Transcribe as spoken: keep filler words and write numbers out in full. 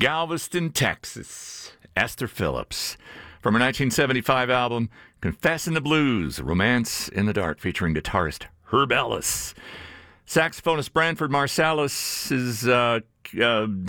Galveston, Texas. Esther Phillips. From her nineteen seventy-five album, Confessin' the Blues, Romance in the Dark, featuring guitarist Herb Ellis. Saxophonist Branford Marsalis is uh, uh,